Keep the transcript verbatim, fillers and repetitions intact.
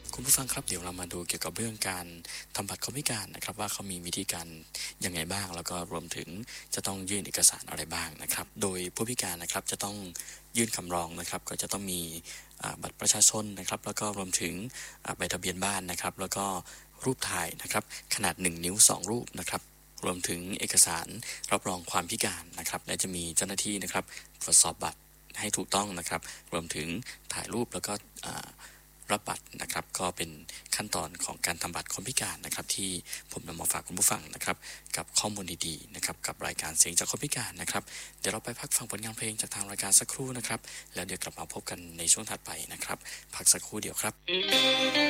คุณผู้ฟังครับเดี๋ยวเรามาดูเกี่ยวกับเรื่องการทำบัตรคนพิการนะครับว่าเขามีวิธีการยังไงบ้างแล้วก็รวมถึงจะต้องยื่นเอกสารอะไรบ้างนะครับโดยผู้พิการนะครับจะต้องยื่นคำร้องนะครับก็จะต้องมีบัตรประชาชนนะครับแล้วก็รวมถึงใบทะเบียนบ้านนะครับแล้วก็รูปถ่ายนะครับขนาดหนึ่งนิ้วสองรูปนะครับรวมถึงเอกสารรับรองความพิการนะครับและจะมีเจ้าหน้าที่นะครับตรวจสอบบัตรให้ถูกต้องนะครับรวมถึงถ่ายรูปแล้วก็รับบัตรนะครับก็เป็นขั้นตอนของการทำบัตรคนพิการนะครับที่ผมนำมาฝากคุณผู้ฟังนะครับกับข้อมูลดีๆนะครับกับรายการเสียงจากคนพิการนะครับเดี๋ยวเราไปพักฟังผลงานเพลงจากทางรายการสักครู่นะครับแล้วเดี๋ยวกลับมาพบกันในช่วงถัดไปนะครับพักสักครู่เดียวครับ